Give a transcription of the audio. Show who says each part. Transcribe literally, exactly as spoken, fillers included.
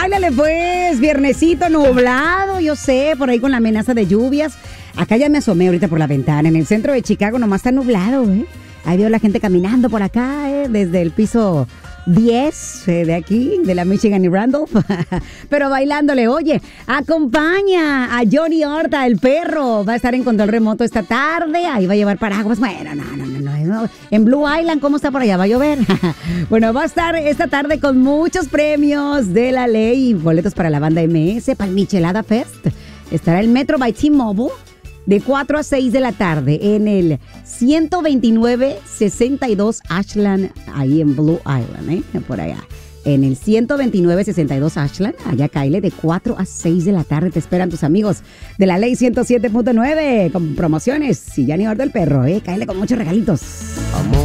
Speaker 1: Báilale pues, viernesito nublado, yo sé, por ahí con la amenaza de lluvias. Acá ya me asomé ahorita por la ventana. En el centro de Chicago nomás está nublado, ¿eh? Ahí veo la gente caminando por acá, ¿eh? Desde el piso diez eh, de aquí, de la Michigan y Randolph. Pero bailándole, oye, acompaña a Johnny Horta, el perro. Va a estar en control remoto esta tarde. Ahí va a llevar paraguas. Bueno, no, no, no, no. no. En Blue Island, ¿cómo está por allá? ¿Va a llover? Bueno, va a estar esta tarde con muchos premios de la ley. Boletos para la banda M S, para el Michelada Fest. Estará el Metro by T-Mobile de cuatro a seis de la tarde en el ciento veintinueve sesenta y dos Ashland, ahí en Blue Island, ¿eh? Por allá. En el ciento veintinueve sesenta y dos Ashland, allá Kyle, de cuatro a seis de la tarde. Te esperan tus amigos de la ley ciento siete punto nueve con promociones. Y Johnny Horta el perro, ¿eh? Kyle con muchos regalitos. Amor.